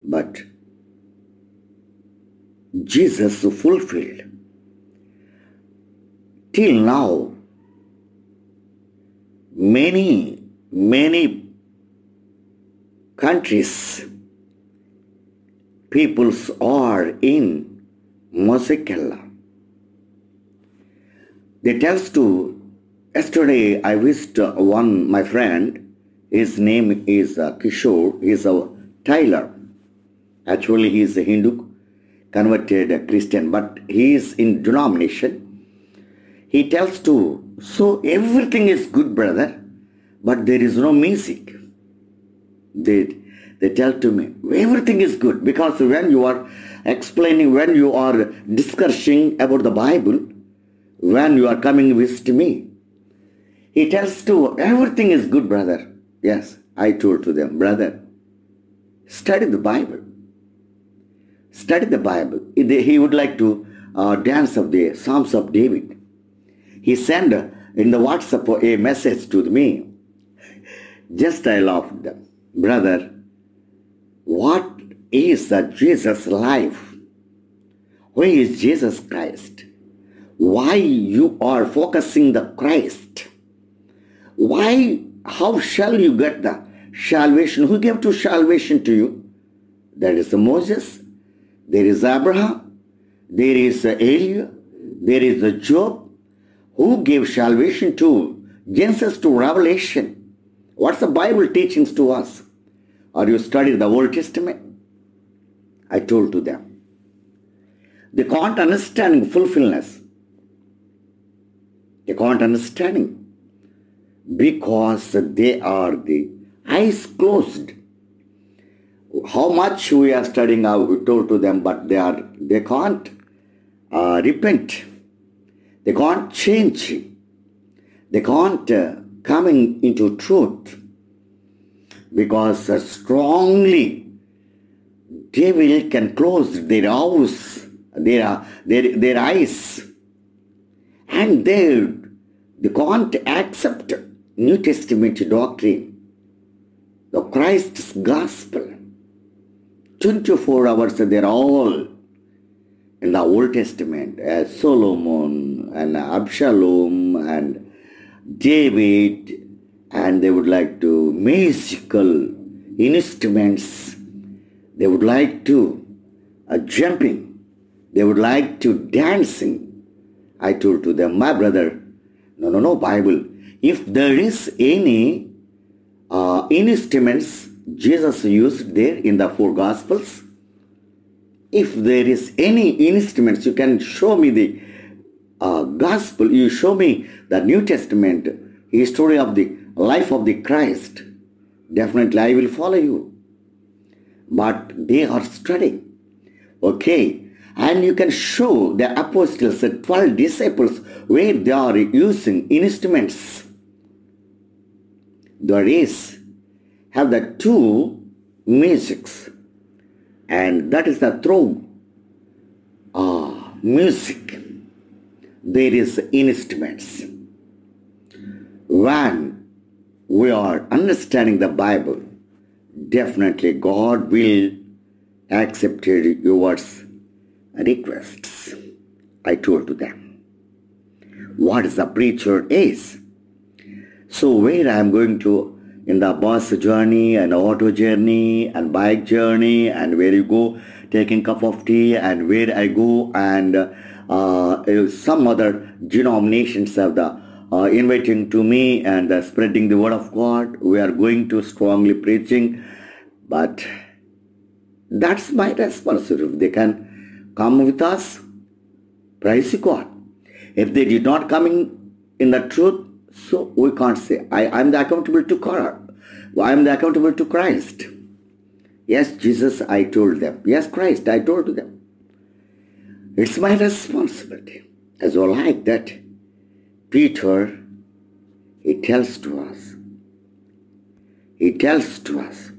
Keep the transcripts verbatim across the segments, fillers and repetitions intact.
But Jesus fulfilled. Till now, many, many countries, peoples are in Mosekella. They tells to, yesterday I visited one, my friend, his name is uh, Kishore, he is a tailor. Actually he is a Hindu, converted a Christian, but he is in denomination. He tells to, so everything is good, brother, but there is no music. They, they tell to me, everything is good, because when you are explaining, when you are discussing about the Bible, when you are coming with me, he tells to, everything is good, brother. Yes, I told to them, brother, study the Bible. Study the Bible. He would like to uh, dance of the Psalms of David. He sent in the WhatsApp a message to me. Just I laughed. Brother, what is the Jesus life? Where is Jesus Christ? Why you are focusing the Christ? Why, how shall you get the salvation? Who gave to salvation to you? There is Moses, there is Abraham, there is Eliah, there is Job. Who gave salvation to Genesis to Revelation? What's the Bible teachings to us? Are you studying the Old Testament? I told to them. They can't understand fulfillment. They can't understand because they are the eyes closed. How much we are studying, I told to them, but they are they can't uh, repent. They can't change. They can't uh, coming into truth because uh, strongly devil can close their eyes, their their their eyes, and they they can't accept New Testament doctrine, the Christ's gospel. twenty-four hours they're all in the Old Testament, as Solomon and Absalom and David, and they would like to musical instruments, they would like to uh, jumping, they would like to dancing. I told to them, my brother, no, no, no, Bible. If there is any uh, instruments Jesus used there in the four Gospels, if there is any instruments, you can show me the uh, Gospel, you show me the New Testament, history of the life of the Christ, definitely I will follow you. But they are studying. Okay. And you can show the apostles, the twelve disciples, where they are using instruments. There is, have the two musics. And that is the through uh, music. There is instruments. When we are understanding the Bible, definitely God will accept your requests. I told to them what is the preacher is. So where I am going to in the bus journey and auto journey and bike journey, and where you go taking cup of tea, and where I go and uh, some other denominations have the uh, inviting to me and uh, spreading the word of God. We are going to strongly preaching, but that's my responsibility. If they can come with us, praise God. If they did not come in, in the truth, so we can't say, I am the accountable to God. I am the accountable to Christ. Yes, Jesus, I told them. Yes, Christ, I told them. It's my responsibility. As well like that, Peter, he tells to us, he tells to us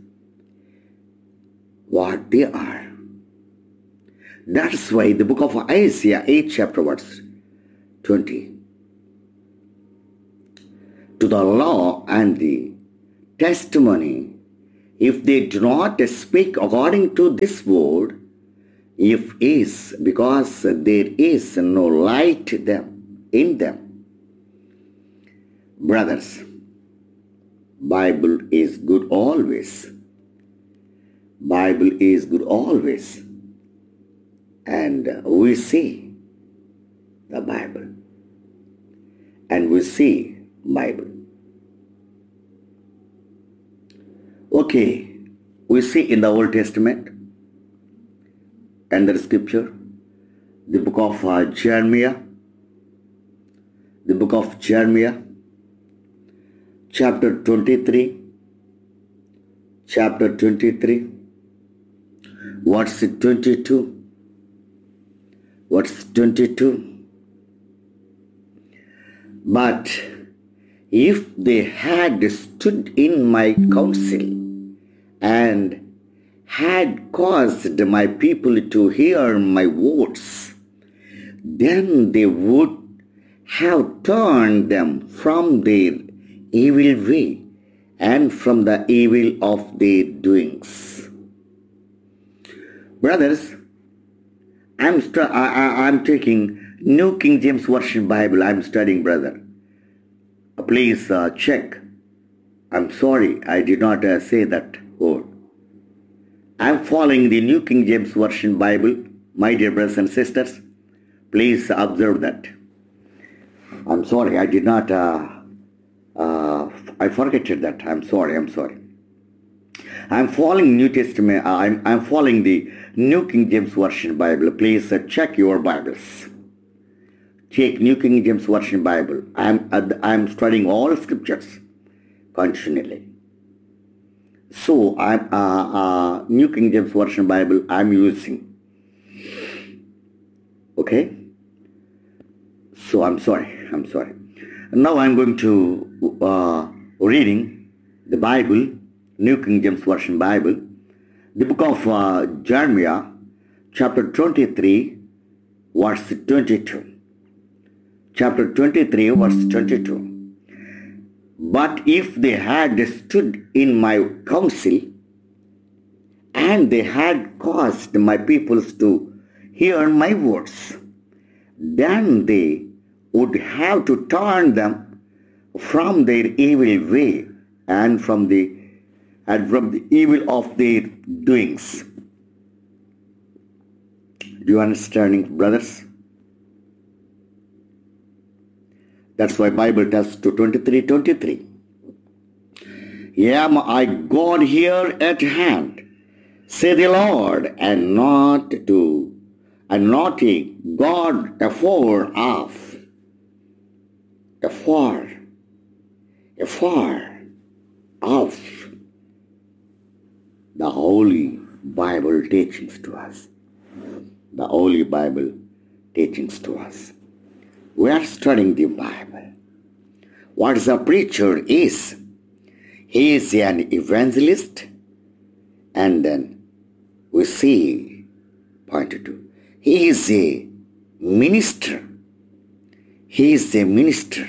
what they are. That's why the book of Isaiah, eight chapter verse twenty. To the law and the testimony, if they do not speak according to this word, if is because there is no light them in them. Brothers, Bible is good always. Bible is good always. And we see the Bible. And we see Bible. Okay, we see in the Old Testament and the scripture, the book of uh, Jeremiah, the book of Jeremiah, chapter twenty-three, chapter twenty-three, verse twenty-two, verse twenty-two. But if they had stood in my counsel and had caused my people to hear my words, then they would have turned them from their evil way and from the evil of their doings. Brothers, I'm, stu- I, I, I'm taking New King James Version Bible. I'm studying, brother. Please uh, check. I'm sorry, I did not uh, say that word. I'm following the New King James Version Bible. My dear brothers and sisters, please observe that. I'm sorry, I did not, uh, uh, I forget that. I'm sorry, I'm sorry. I'm following New Testament, uh, I'm, I'm following the New King James Version Bible. Please uh, check your Bibles. Take New King James Version Bible. I'm, uh, I'm studying all scriptures continually. So, I'm uh, uh, New King James Version Bible I'm using. Okay? So, I'm sorry. I'm sorry. Now, I'm going to uh, reading the Bible, New King James Version Bible, the book of uh, Jeremiah, chapter twenty-three, verse twenty-two. Chapter twenty-three, verse twenty-two. But if they had stood in my counsel, and they had caused my peoples to hear my words, then they would have to turn them from their evil way and from the and from the evil of their doings. Do you understand, brothers? That's why Bible tells to twenty-three twenty-three. Am I God here at hand, say the Lord, and not to, and not a God afar off, afar, afar off. The Holy Bible teachings to us. The Holy Bible teachings to us. We are studying the Bible. What is a preacher is, he is an evangelist, and then we see, pointed to, he is a minister. He is a minister.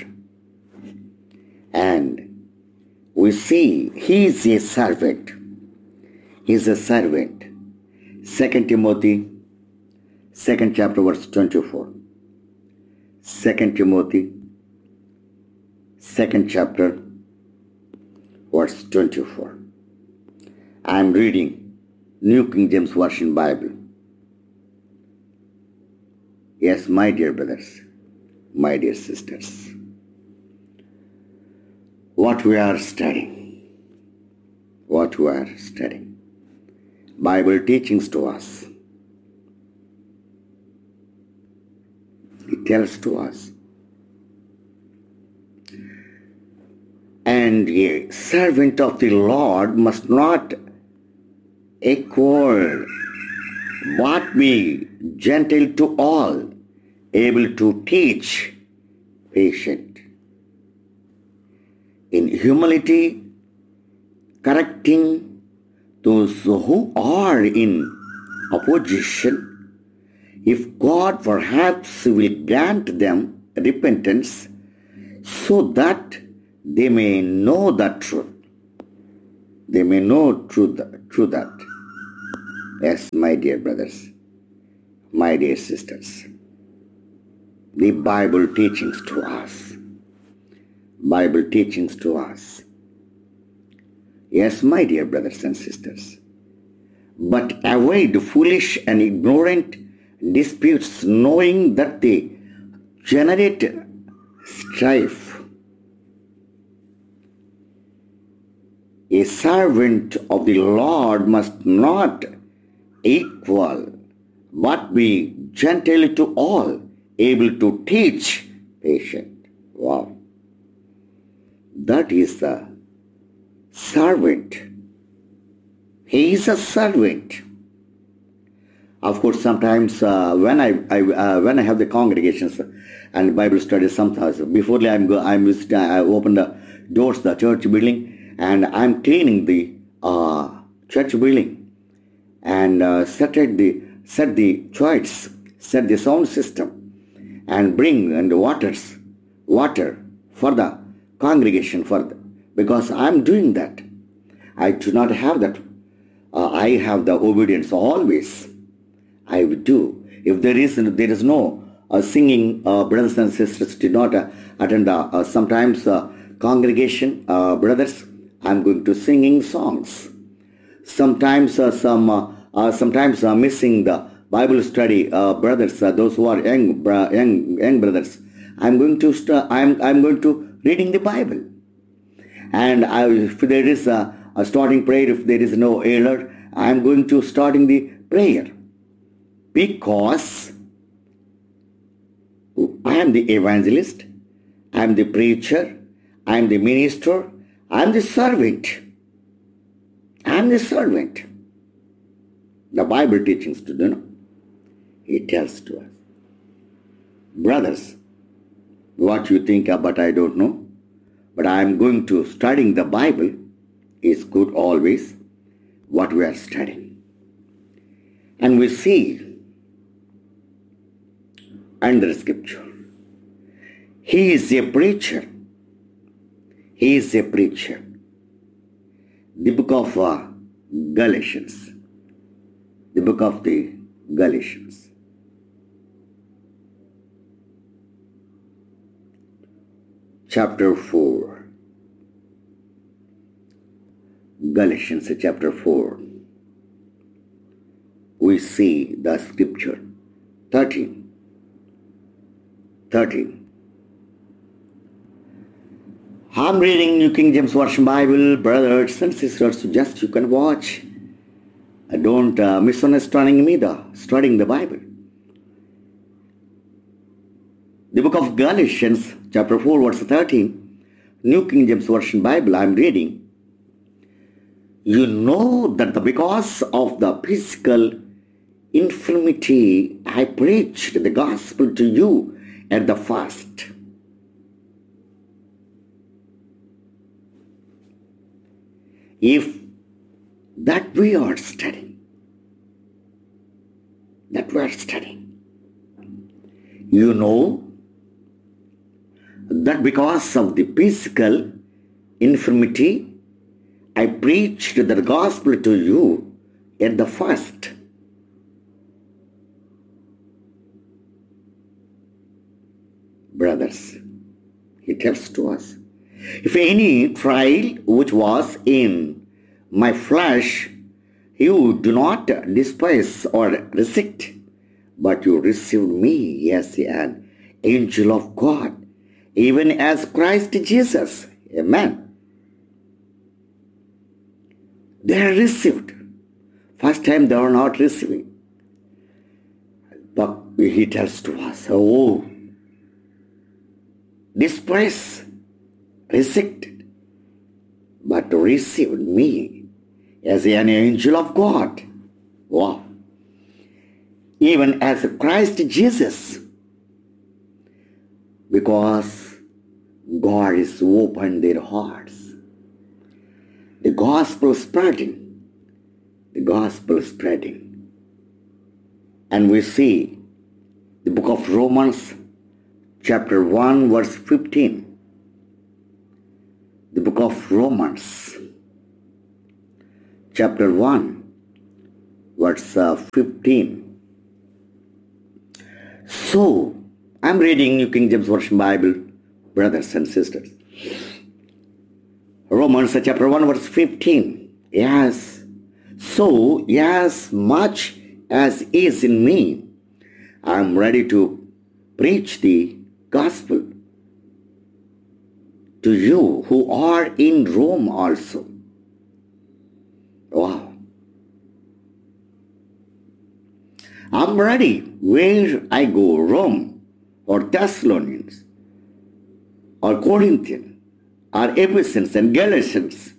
And we see he is a servant. He is a servant. Second Timothy, second chapter, verse twenty-four. Second Timothy, second chapter, verse twenty-four. I am reading New King James Version Bible. Yes, my dear brothers, my dear sisters, what we are studying, what we are studying, Bible teachings to us. It tells to us. And a servant of the Lord must not equal, but be gentle to all, able to teach, patient, in humility, correcting those who are in opposition, if God perhaps will grant them repentance, so that they may know the truth, they may know through, the, through that. Yes, my dear brothers, my dear sisters, the Bible teachings to us. Bible teachings to us. Yes, my dear brothers and sisters, but avoid foolish and ignorant disputes, knowing that they generate strife. A servant of the Lord must not equal, but be gentle to all, able to teach, patient. Wow. That is the servant. He is a servant. Of course, sometimes uh, when I, I uh, when I have the congregations and Bible studies, sometimes before I'm go, I'm just, I open the doors, the church building, and I'm cleaning the uh, church building, and uh, set the set the choirs, set the sound system, and bring and waters, water for the congregation for the, because I'm doing that. I do not have that. Uh, I have the obedience always. I would do. If there is there is no uh, singing, uh, brothers and sisters did not uh, attend the uh, sometimes uh, congregation, uh, brothers, I'm going to singing songs. Sometimes uh, some uh, uh, sometimes uh, missing the Bible study, uh, brothers, uh, those who are young, uh, young, young brothers, I'm going to st- I'm I'm going to reading the Bible, and I, if there is a, a starting prayer, if there is no error, I'm going to starting the prayer, because I am the evangelist, I am the preacher, I am the minister, I am the servant. I am the servant. The Bible teachings to do. It tells to us. Brothers, what you think about I don't know, but I am going to studying the Bible is good always, what we are studying. And we see under scripture, he is a preacher. He is a preacher. The book of uh, Galatians. The book of the Galatians. Chapter four. Galatians chapter four. We see the scripture. thirteen. thirteen. I'm reading New King James Version Bible, brothers and sisters, just you can watch. Don't uh, misunderstanding me, the studying the Bible. The book of Galatians, chapter four, verse thirteen, New King James Version Bible, I'm reading. You know that the, because of the physical infirmity, I preached the gospel to you at the first. If that we are studying, that we are studying, you know that because of the physical infirmity, I preached the gospel to you at the first. Brothers, he tells to us, if any trial which was in my flesh, you do not despise or reject, but you received me as an angel of God, even as Christ Jesus. Amen. They are received. First time they are not receiving. But he tells to us, oh, despise, rejected, but received me as an angel of God. Wow. Even as Christ Jesus. Because God is opened their hearts. The gospel spreading. The gospel spreading. And we see the book of Romans, chapter one, verse fifteen. The book of Romans, chapter one, verse uh, fifteen. So, I'm reading New King James Version Bible, brothers and sisters. Romans chapter one, verse fifteen. Yes. So, as much as is in me, I'm ready to preach the gospel to you who are in Rome also. Wow. I'm ready where I go, Rome or Thessalonians or Corinthian or Ephesians and Galatians.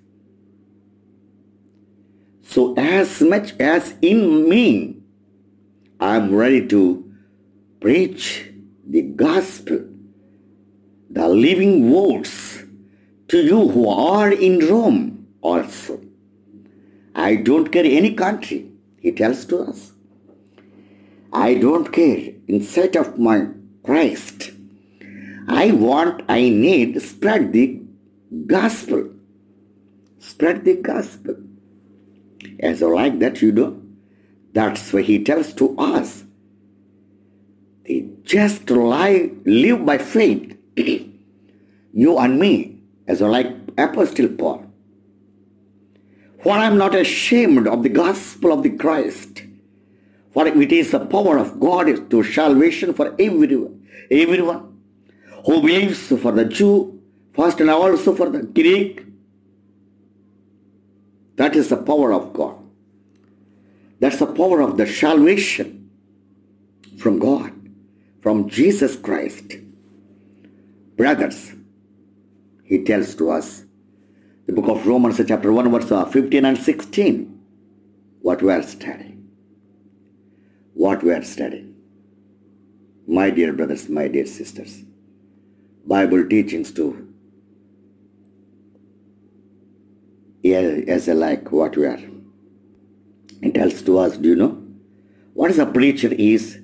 So as much as in me, I'm ready to preach the gospel, the living words to you who are in Rome also. I don't care any country, he tells to us. I don't care in sight of my Christ. I want, I need, spread the gospel. Spread the gospel. As I like that, you know, that's what he tells to us. They just lie, live by faith. You and me, as I like Apostle Paul. For I am not ashamed of the gospel of the Christ. For it is the power of God to salvation for everyone, everyone who believes, for the Jew first and also for the Greek. That is the power of God. That's the power of the salvation from God, from Jesus Christ. Brothers, he tells to us, the book of Romans chapter one, verse fifteen and sixteen, what we are studying. What we are studying. My dear brothers, my dear sisters, Bible teachings too, as a like what we are. It tells to us, do you know, what is a preacher is?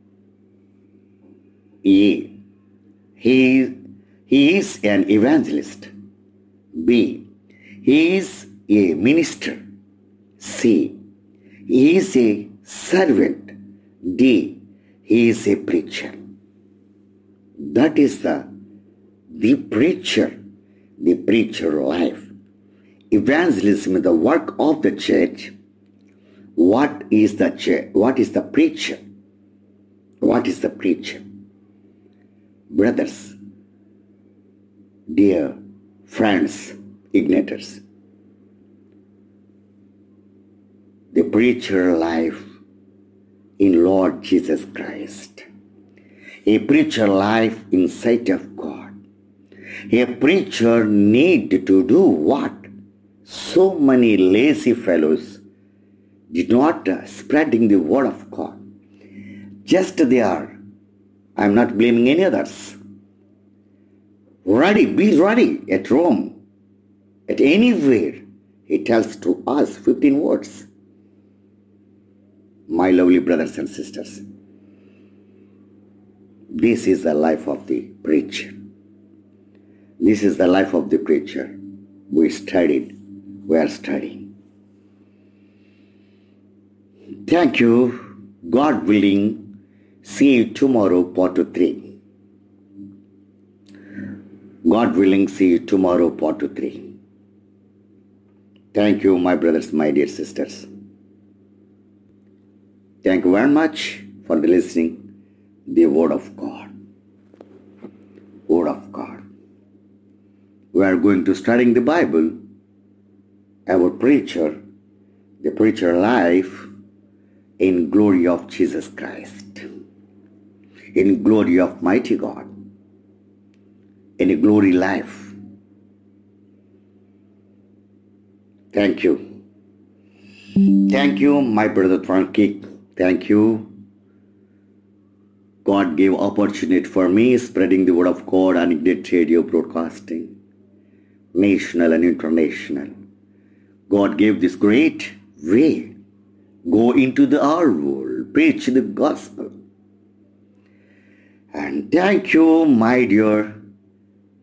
A. He, he is an evangelist. B. He is a minister. C. He is a servant. D. He is a preacher. That is the, the preacher, the preacher life. Evangelism is the work of the church. What is the church? What is the preacher? What is the preacher? Brothers, dear friends, igniters, the preacher life in Lord Jesus Christ. A preacher life in sight of God. A preacher need to do what? So many lazy fellows did not uh, spreading the word of God. Just they are. I am not blaming any others. Ready, be ready at Rome, at anywhere. He tells to us fifteen words. My lovely brothers and sisters, this is the life of the preacher. This is the life of the preacher. We studied, we are studying. Thank you. God willing, see you tomorrow, part three. God willing, see you tomorrow, part three. Thank you, my brothers, my dear sisters. Thank you very much for the listening the word of God. Word of God. We are going to studying the Bible, our preacher, the preacher life in glory of Jesus Christ, in glory of mighty God, in a glory life. Thank you. Thank you, my brother Frankie. Thank you. God gave opportunity for me spreading the word of God on Ignite Radio broadcasting, national and international. God gave this great way. Go into the our world, preach the gospel. And thank you, my dear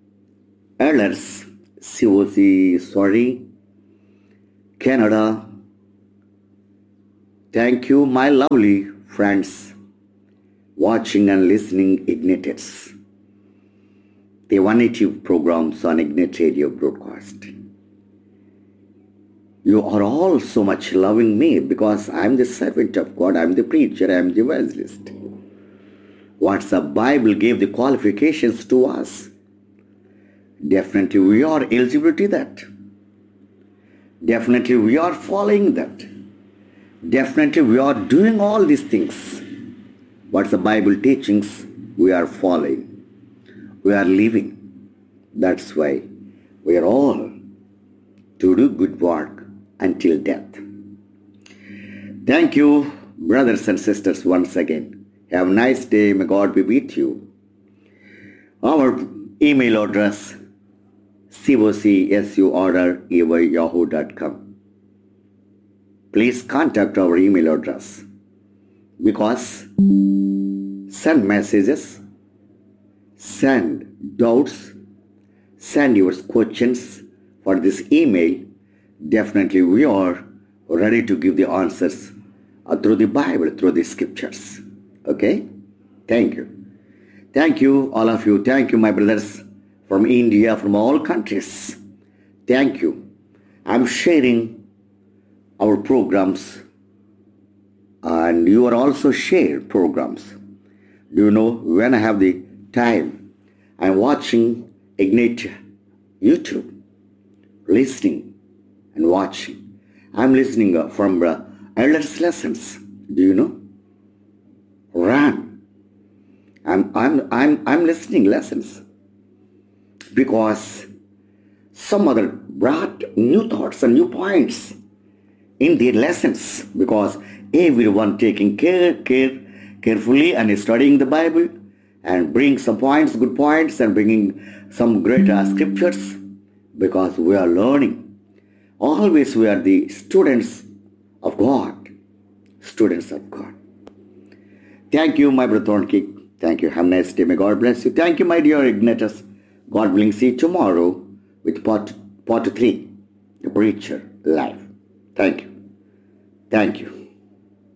elders, C O C, sorry, Canada, Thank you, my lovely friends, watching and listening Ignatius, the one eighty programs on Ignite Radio broadcast. You are all so much loving me because I am the servant of God, I am the preacher, I am the evangelist. What's the Bible gave the qualifications to us? Definitely we are eligible to that. Definitely we are following that. Definitely we are doing all these things. What's the Bible teachings? We are following. We are living. That's why we are all to do good work until death. Thank you, brothers and sisters, once again. Have a nice day. May God be with you. Our email address, cocsur yahoo dot com. Please contact our email address because send messages, send doubts, send your questions for this email. Definitely we are ready to give the answers through the Bible, through the scriptures. Okay? Thank you. Thank you, all of you. Thank you, my brothers from India, from all countries. Thank you. I'm sharing our programs and you are also share programs. Do you know, when I have the time, I'm watching Ignite YouTube, listening and watching. I'm listening from uh, elders' lessons. Do you know? Run. I'm, I'm, I'm, I'm listening lessons because some other brought new thoughts and new points in their lessons, because everyone taking care, care carefully and studying the Bible and bring some points, good points, and bringing some great uh, scriptures, because we are learning. Always we are the students of God. Students of God. Thank you, my brother Thornkick. Thank you. Have a nice day. May God bless you. Thank you, my dear Ignatius. God willing, see you tomorrow with part, part three, the preacher life. Thank you. Thank you.